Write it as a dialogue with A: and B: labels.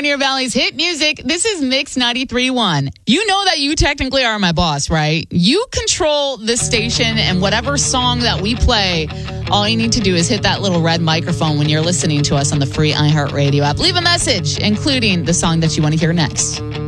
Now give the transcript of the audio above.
A: Pioneer Valley's hit music. This is Mix 93.1. You know that you technically are my boss, right? You control this station, and whatever song that we play, all you need to do is hit that little red microphone when you're listening to us on the free iHeartRadio app. Leave a message, including the song that you want to hear next.